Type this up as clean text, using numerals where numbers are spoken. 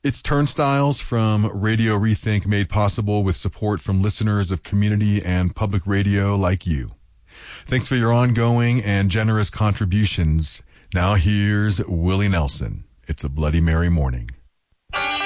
It's Turnstiles from Radio Rethink, made possible with support from listeners of community and public radio like you. Thanks for your ongoing and generous contributions. Now here's Willie Nelson. It's a Bloody Mary morning.